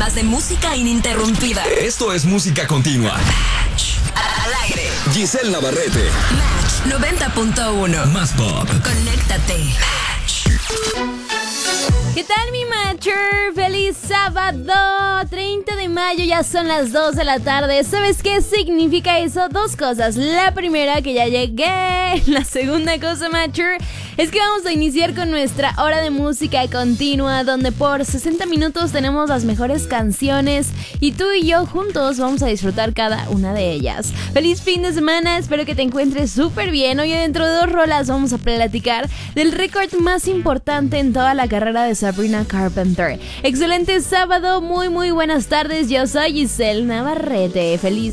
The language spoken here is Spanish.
horas de música ininterrumpida. Esto es música continua. Al aire. Giselle Navarrete. Match 90.1. Más pop. Conéctate. ¿Qué tal, mi Matcher? ¡Feliz sábado! 30 de mayo, ya son las 2 de la tarde. ¿Sabes qué significa eso? Dos cosas. La primera, que ya llegué. La segunda cosa, Matcher, es que vamos a iniciar con nuestra hora de música continua, donde por 60 minutos tenemos las mejores canciones y tú y yo juntos vamos a disfrutar cada una de ellas. ¡Feliz fin de semana! Espero que te encuentres súper bien. Hoy dentro de 2 rolas vamos a platicar del récord más importante en toda la carrera de Sabrina Carpenter. Excelente sábado, muy buenas tardes. Yo soy Giselle Navarrete. Feliz